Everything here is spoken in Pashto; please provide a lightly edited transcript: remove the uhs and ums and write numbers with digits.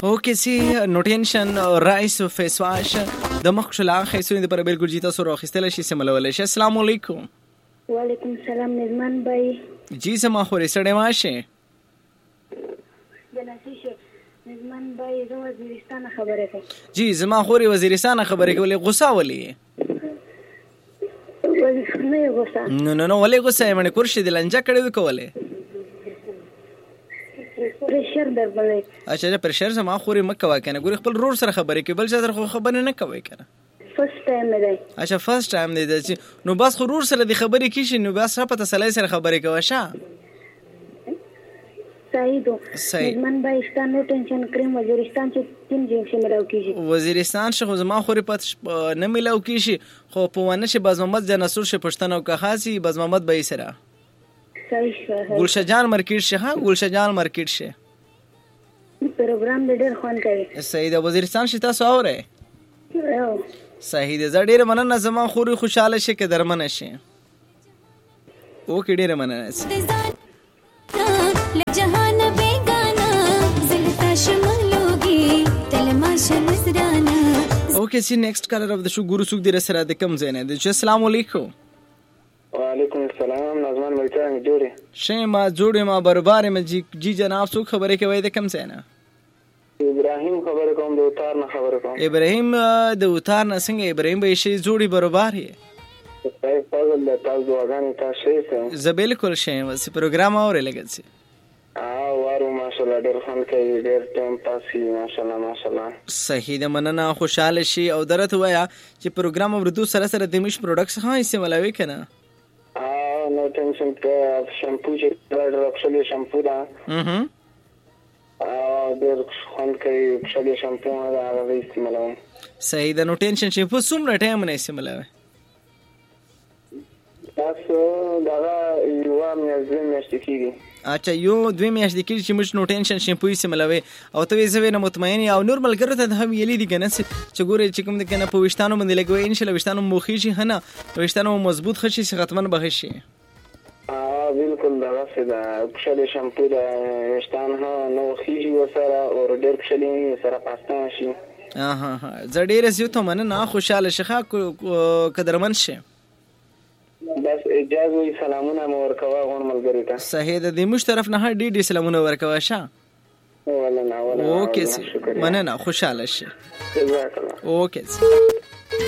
اوکې سي نو ټینشن رایس فیس واش د مخ شلا خېسو د پر بالکل جیتا سره اخیستل شي سمولول شي. السلام علیکم. وعلیکم السلام نظمان بھائی. جی سما خوري سړې ماشه جناسي شه نظمان بھائی زه وزیرستان خبره کوم. جی زما خوري وزیرستان خبره کولې غوسه ولې نه غوسه نو ولې غوسه یې باندې کورشي د لنجا کړې وکولې پرشر دربلې. اچھا پرشر زما خوري مکه واکنه ګوري خپل رور سره خبرې کې بل څه سره خبرې نه کوي کنه. فرست ټایم دی. اچھا فرست ټایم دی نو بس خرور سره د خبرې کیشي نو بس په تسلی سره خبرې کوي شه. صحیح دو نظمان بھائی استا نو ټینشن کریم وزیرستان چې تین جنگ سے ملاو کیږي وزیرستان شخو زما خوري پات نه ملاو کیشي خو په ونه شي باز محمد جناسور شه پښتنو کا خاصي باز محمد بھائی سره صحیح ګلشجان مارکیټ شه. ها ګلشجان مارکیټ شه پروګرام ډېر خوان کوي. صحیح د وزیرستان شي تاسو اوره صحیح ده. زه ډېر مننه زما خوري خوشاله شي کې درمنه شي. او کې ډېر مننه شي. اوکې سی نیکسٹ کالر اف د شو ګورو سوق د سره د کم زینه د السلام علیکم. وعلیکم السلام نظمان بھائی څنګه جوړې شې ما جوړې ما برباره ما جی جناب څوک خبرې کوي د کم زینه ابراهیم خبره کوم د اوتار نه خبره کوم. ابراهیم د اوتار نه څنګه ابراهیم به شي جوړي برابر یې صحیح فضل د تاسو دعاګانې تاسو شه زه بالکل شې وس پروګرام اورې لګل سي وارو ماشاءالله ډېر فن کوي ډېر ټایم پاسي ماشاءالله. صحیح ده مننه خوشاله شي او درته وایا چې پروګرام ورته سره سره د مش پروډکټس ها استعمالوي کنه. نو ټینشن شیمپو چې ډېر شیمپو دا ډېر خوند کوي شلې شیمپو دا هغه استعمالوم. صحیح ده نو ټینشن شیمپو څومره ټایم نه استعمالوي تاسو دا یو میاشتې کېږي. اچھا یو 2 میاشتې کېږي چې موږ نو ټینشن شیمپو استعمالوي او ته یې زوی نه مطمئن او نورمال ګرته د هم یلی دي کنه چې ګوره چې کوم د کنه په وشتانو باندې لګوي ان شاء الله وشتانو موخی شي هنه وشتانو مضبوط خشي صحتمن به شي. بالکل دا څه دا شلې شیمپو دا وشتان ها نو خيږي وسره او ډېر شلې سره پاسته شي. زه ډېر زیات مننه خوشاله شخه قدرمن شه. بس اجازه وي سلامونه مور کوا غون ملګری ته. صحیح ده د مش طرف نه ډېر سلامونه ورکوا شه. ولا اوکې مننه خوشاله شه. جزاک الله. اوکې